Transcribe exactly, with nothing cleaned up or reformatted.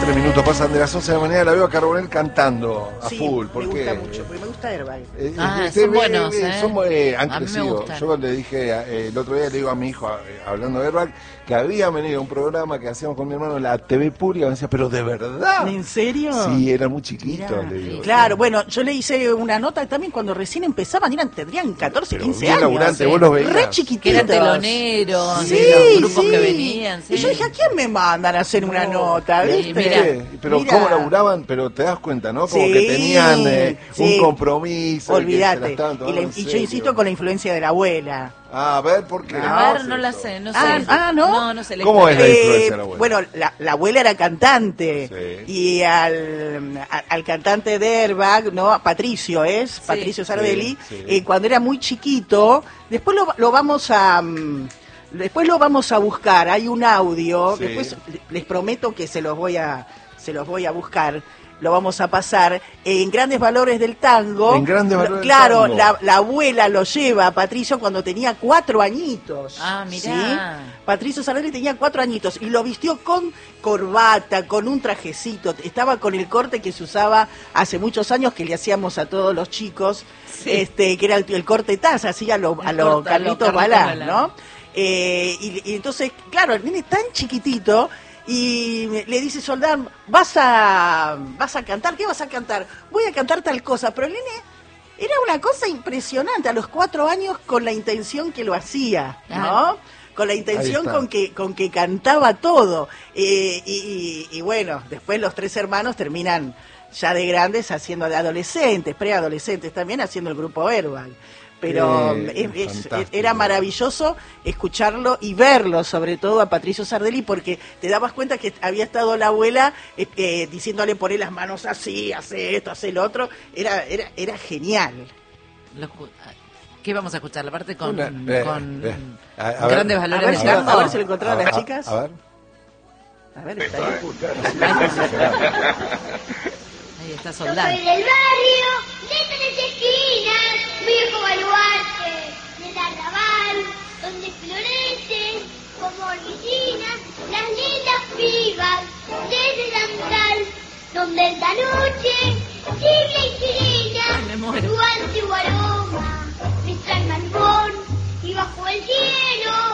veintinueve minutos pasan de las once de la mañana, la veo a Carbonell cantando a sí, full. ¿Por me qué? gusta mucho, porque me gusta Airbag. Eh, Ah, eh, son buenos, ¿eh? Son, eh, han A mí me crecido. gustan. Yo le dije, eh, el otro día le digo a mi hijo, eh, hablando de Airbag, que había venido un programa que hacíamos con mi hermano en la T V Pública, me decía, pero ¿de verdad? ¿En serio? Sí, era muy chiquito, Mirá. le digo. Claro, bueno, yo le hice una nota también cuando recién empezaban, eran, tendrían catorce, Pero quince bien años. laburante, sí. vos los veías. Re Que chiquititos. eran teloneros, Sí, de los grupos sí. que venían. Sí. Y yo dije, ¿a quién me mandan a hacer una nota? Sí, ¿Viste? mirá. Sí, pero Mirá. cómo laburaban, pero te das cuenta, ¿no? Como Sí, que tenían eh, sí. un compromiso. y que se la Olvídate. estaban Y, tomando la- en y yo serio. insisto con la influencia de la abuela. Ah, a ver, ¿por qué? A ver, es no la eso? sé, no sé. Ah, ah, ¿no? No, no sé. la ¿Cómo historia. es la influencia de la abuela? Bueno, la, la abuela era cantante. Sí. Y al, a- al cantante de Airbag, ¿no? Patricio es, Patricio Sardelli, sí, sí. eh, cuando era muy chiquito, después lo, lo vamos a... mm, Después lo vamos a buscar, hay un audio, Sí. después les prometo que se los voy a, se los voy a buscar, lo vamos a pasar en Grandes Valores del Tango. En Grandes Lo- Valores del Claro, Tango. la, la abuela lo lleva a Patricio cuando tenía cuatro añitos. Ah, mirá. ¿sí? Patricio Sardelli tenía cuatro añitos y lo vistió con corbata, con un trajecito, estaba con el corte que se usaba hace muchos años que le hacíamos a todos los chicos, Sí. este que era el, el corte taza, así a lo, a El lo corte, a lo Carlitos Carlitos Balá, Balá. ¿no? Eh, y, y entonces, claro, el nene tan chiquitito y le dice Soldán, vas a vas a cantar, ¿qué vas a cantar? Voy a cantar tal cosa, pero el nene era una cosa impresionante a los cuatro años con la intención que lo hacía, ¿no? Claro. Con la intención está. con que con que cantaba todo. Eh, y, y- y bueno, después los tres hermanos terminan ya de grandes haciendo de adolescentes, preadolescentes también haciendo el grupo Airbag. Pero Eh, es- es- fantástico. era maravilloso escucharlo y verlo, sobre todo a Patricio Sardelli, porque te dabas cuenta que había estado la abuela eh, eh, diciéndole poné las manos así, hace esto, hace lo otro. Era, era, era genial. Lo escu- ¿Qué vamos a escuchar? La parte con, Una- eh, con eh, a- a ver. Grandes A Valores ver, del si, Tango. a ver si lo encontraron A- las a- chicas. A ver. A ver, está ahí. Ahí está Yo Soldán. soy del barrio, de tres esquinas, viejo baluarte, del arrabal, donde florecen como orquídeas las lindas pibas desde el andal, donde en la noche, tibia y sirena, Ay, me muero. tu antiguo aroma, me trae malbón y bajo el cielo